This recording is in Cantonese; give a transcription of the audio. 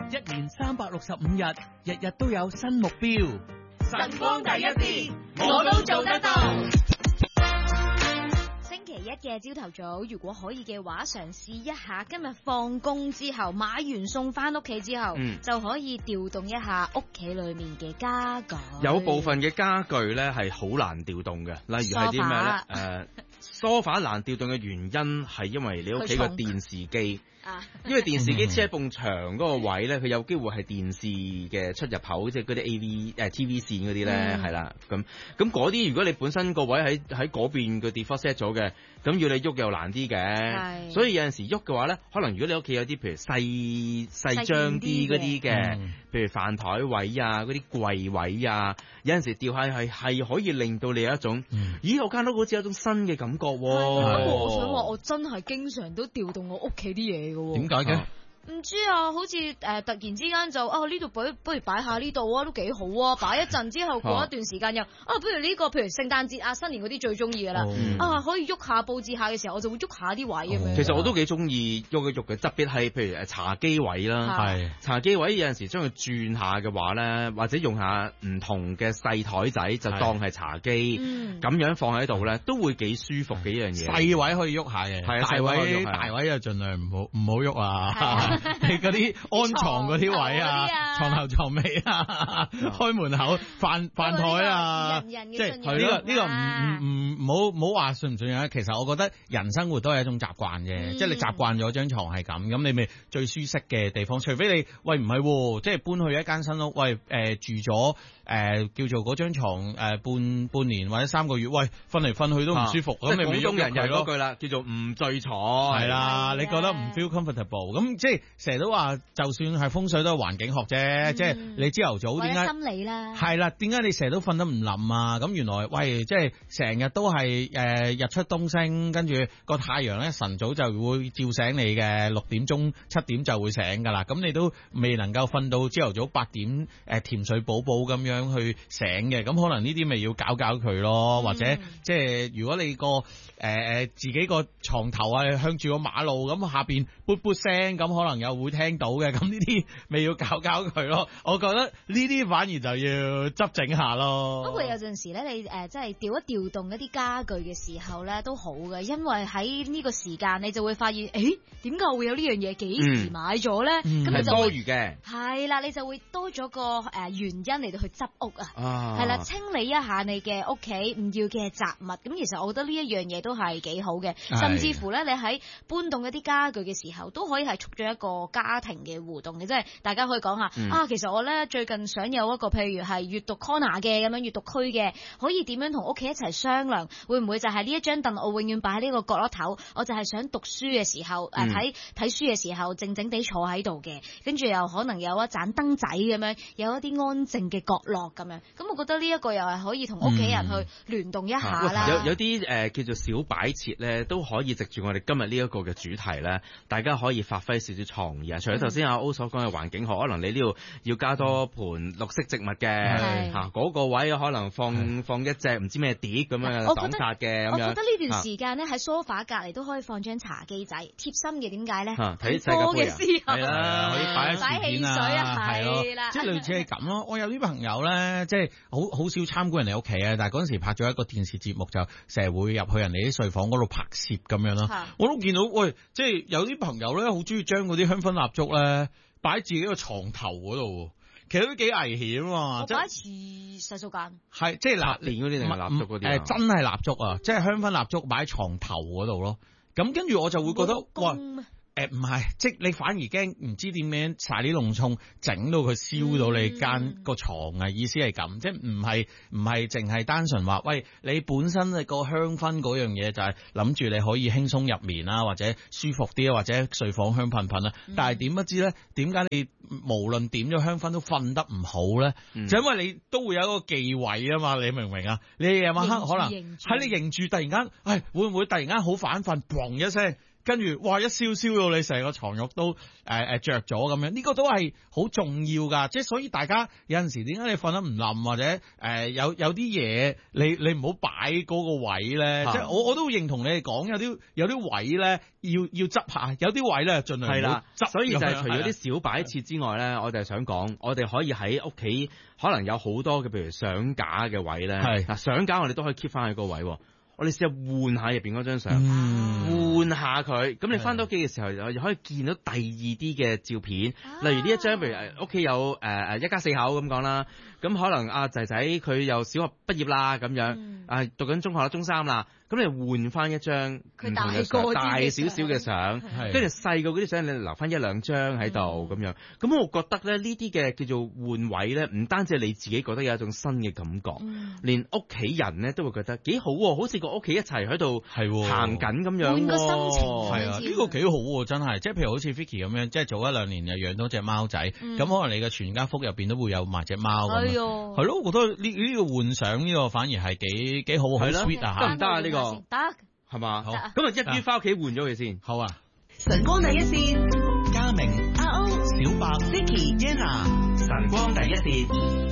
一年365日，日日都有新目標。 晨光第一線，我都做得到。 星期一嘅朝頭早，如果可以嘅話，嘗試一下今日放工之後買完餸翻屋企之後，就可以調動一下屋企裏面嘅家具。 有部分嘅家具咧係好難調動嘅，例如係啲咩咧？梳化難調動嘅原因係因為你屋企個電視機。因為電視機黐喺埲牆嗰個位咧，佢有機會係電視嘅出入口，即係嗰啲 TV 線嗰啲咧，係啦。咁嗰啲如果你本身個位喺嗰邊個 default set 咗嘅，咁要你喐又難啲嘅。所以有陣時喐嘅話咧，可能如果你屋企有啲譬如細張啲嗰啲嘅，譬如飯台位啊、嗰啲櫃位啊，有陣時調下係可以令到你有一種，咦，我間屋好似有一種新嘅感覺喎。 不過我想話，我真係經常都調動我屋企啲嘢。 點解嘅？ 唔知啊，好似突然之間就呢度不如擺下呢度啊，都幾好啊！擺一陣之後過一段時間又不如呢個，譬如聖誕節啊、新年嗰啲最中意噶啦，可以喐下佈置下嘅時候，我就會喐下啲位咁樣。 其實我都幾中意喐一喐嘅，特別係譬如茶几位啦，係茶几位有陣時將佢轉下嘅話咧，或者用下唔同嘅細台仔就當係茶几咁樣放喺度咧，都會幾舒服嘅一樣嘢。 細位可以喐下嘅，大位就盡量唔好喐啊！你嗰啲安床嗰啲位啊，床頭床尾啊，開門口飯台啊，即係呢個唔好話信唔信啊。其實我覺得人生活都係一種習慣嘅，即係你習慣咗張床係咁你咪最舒適嘅地方。除非你喂唔係，即係搬去一間新屋，住咗叫做嗰張床半年或者3個月，瞓嚟瞓去都唔舒服，咁你咪廣東人又係嗰句啦，叫做唔聚財。 係啦，你覺得唔 feel comfortable，咁即係成日都話，就算係風水都係環境學啫，即係你朝頭早點解心理啦？係啦，點解你成日都瞓得唔冧啊？咁原來即係成日都係日出東升，跟住個太陽咧晨早就會照醒你嘅，6點鐘7點就會醒噶啦。咁你都未能夠瞓到朝頭早8點甜睡寶寶咁樣去醒嘅，咁可能呢啲咪要搞佢咯，或者即係如果你個自己個床頭向住個馬路，咁下邊噗噗聲，咁可能又會聽到嘅，咁呢啲咪要搞佢咯。我覺得呢啲反而就要執整下咯。 不過有陣時咧，你即係調一調動一啲家具嘅時候咧都好嘅，因為喺呢個時間你就會發現，點解我會有呢樣嘢？幾時買咗咧？咁你就多餘嘅。 係啦，你就會多咗個原因嚟到去執屋啊。係啦，清理一下你嘅屋企唔要嘅雜物。咁其實我覺得呢一樣嘢都係幾好嘅，甚至乎咧你喺搬動一啲家具嘅時候都可以係促咗一個家庭嘅互動嘅，即係大家可以講下其實我咧最近想有一個譬如係閱讀 corner 嘅咁樣閱讀區嘅，可以點樣同屋企一齊商量，會唔會就係呢一張凳我永遠擺喺呢個角落頭，我就係想讀書嘅時候睇書嘅時候靜靜地坐喺度嘅，跟住又可能有一盞燈仔咁樣，有一啲安靜嘅角落咁樣，咁我覺得呢一個又係可以同屋企人去聯動一下啦。 有啲叫做小擺設咧，都可以藉住我哋今日呢一個嘅主題咧，大家可以發揮少少創意啊！除咗頭先阿 O 所講嘅環境學，可能你呢度要加多盆綠色植物嘅，嗰個位可能放一隻唔知咩碟咁樣擋煞嘅咁樣。 我覺得呢段時間咧喺梳化隔離都可以放張茶几仔，貼心嘅。點解咧？ 睇歌嘅時候係啦，可以擺汽水啊，係啦， 即係類似係咁咯。我有啲朋友咧，即係好少參觀人哋屋企啊，但係嗰陣時拍咗一個電視節目，就成日會入去人哋啲睡房嗰度拍攝咁樣咯。我都見到，即係有啲朋友咧，好中意將嗰啲香薰蠟燭咧擺自己個床頭嗰度，其實都幾危險啊！ 我擺喺洗手間， 係即係蠟年嗰啲定係蠟燭嗰啲？ 真係蠟燭啊！即係香薰蠟燭擺喺床頭嗰度咯。咁跟住我就會覺得，唔係，即係你反而驚唔知點樣晒啲濃重整到佢燒到你間個床啊！意思係咁，即係唔係淨係單純話，喂，你本身你個香薰嗰樣嘢就係諗住你可以輕鬆入眠啦，或者舒服啲啊，或者睡房香噴噴啦。但係點不知咧？點解你無論點咗香薰都瞓得唔好咧？就因為你都會有一個忌諱啊嘛！你明唔明啊？你夜晚黑可能喺你認住，突然間，會唔會突然間好反瞓，砰一聲？ 跟住哇一燒到你成個床褥都着咗咁樣，呢個都係好重要噶。即係所以大家有陣時點解你瞓得唔冧或者有啲嘢你唔好擺嗰個位咧，即係我都認同你哋講，有啲位咧要執下，有啲位咧盡量唔好執。 所以就係除咗啲小擺設之外咧，我就係想講，我哋可以喺屋企可能有好多嘅，譬如相架嘅位咧，嗱相架我哋都可以 keep 翻喺個位。我哋試下換下入邊嗰張相，換下佢，咁你翻到屋企嘅時候，又可以見到第二啲嘅照片，例如呢一張，譬如屋企有一家四口咁講啦，咁可能阿仔仔佢又小學畢業啦咁樣，讀緊中學啦，中三啦。咁你換翻一張佢大少少嘅相，跟住細個嗰啲相你留翻一兩張喺度咁樣。咁我覺得咧呢啲嘅叫做換位咧，唔單止係你自己覺得有一種新嘅感覺，連屋企人咧都會覺得幾好喎，好似個屋企一齊喺度行緊咁樣。 換個心情， 係啊，呢個幾好喎，真係。即係譬如好似 Vicky 咁樣，即係早1-2年就養到隻貓仔，咁可能你嘅全家福入邊都會有埋隻貓咁樣。係咯，我覺得呢個換相呢個反而係幾好，好 sweet 啊， 得唔得啊？呢個得係嘛？好，咁一於翻屋企換咗佢先。 好啊。 晨光第一線，嘉明、阿歐、小白、Vicky、Jenna，晨光第一線。